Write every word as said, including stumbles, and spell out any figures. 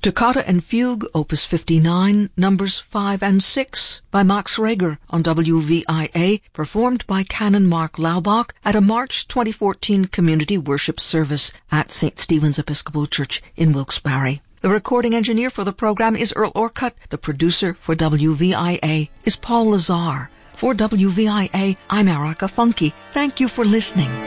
Toccata and Fugue, Opus fifty-nine, Numbers five and six, by Max Reger on W V I A, performed by Canon Mark Laubach at a March twenty fourteen community worship service at Saint Stephen's Episcopal Church in Wilkes-Barre. The recording engineer for the program is Earl Orcutt. The producer for W V I A is Paul Lazar. For W V I A, I'm Erica Funke. Thank you for listening.